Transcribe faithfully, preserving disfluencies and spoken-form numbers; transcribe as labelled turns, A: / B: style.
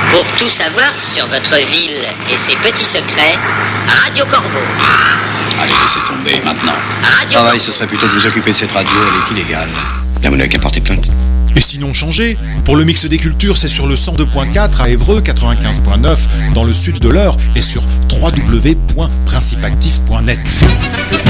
A: Pour tout savoir sur votre ville et ses petits secrets, Radio Corbeau.
B: Allez, laissez tomber maintenant.
A: Radio
B: Travail,
A: Corbeau.
B: ce serait plutôt de vous occuper de cette radio, elle est illégale. Là, vous n'avez qu'à porter plainte.
C: Et sinon changez. Pour le mix des cultures, c'est sur le cent deux point quatre à Évreux, quatre-vingt-quinze point neuf dans le sud de l'Eure et sur w w w point principactif point net.